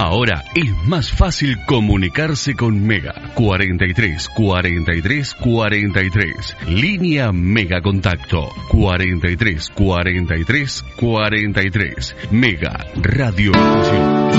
Ahora es más fácil comunicarse con Mega. 43 43 43. Línea Mega Contacto. 43 43 43. Mega Radio.